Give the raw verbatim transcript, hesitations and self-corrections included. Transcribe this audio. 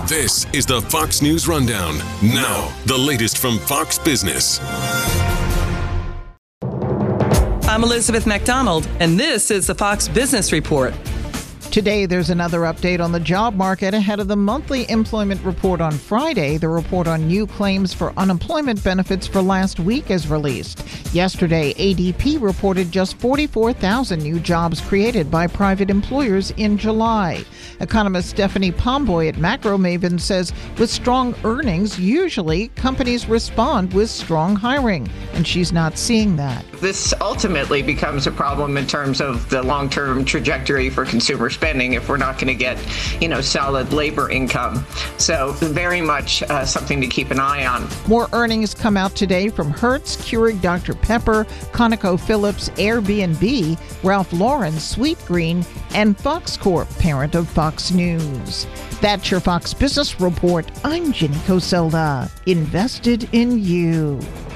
This is the Fox News Rundown. Now, the latest from Fox Business. I'm Elizabeth McDonald, and this is the Fox Business Report. Today, there's another update on the job market ahead of the monthly employment report on Friday. The report on new claims for unemployment benefits for last week is released. Yesterday, A D P reported just forty-four thousand new jobs created by private employers in July. Economist Stephanie Pomboy at Macro Maven says with strong earnings, usually companies respond with strong hiring, and she's not seeing that. This ultimately becomes a problem in terms of the long-term trajectory for consumer spending if we're not going to get, you know, solid labor income. So very much uh, something to keep an eye on. More earnings come out today from Hertz, Keurig Doctor Pepper, ConocoPhillips, Airbnb, Ralph Lauren, Sweetgreen, and Fox Corp, parent of Fox News. That's your Fox Business Report. I'm Jenny Coselda. Invested in you.